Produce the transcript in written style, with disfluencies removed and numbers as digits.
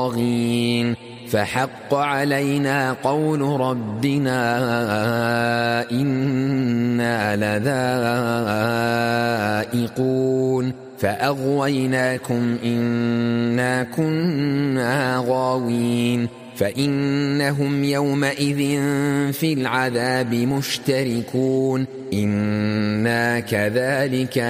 طاغين فحق علينا قول ربنا إنا لذائقون فأغويناكم إنا كنا غاوين فإنهم يومئذ في العذاب مشتركون إنا كذلك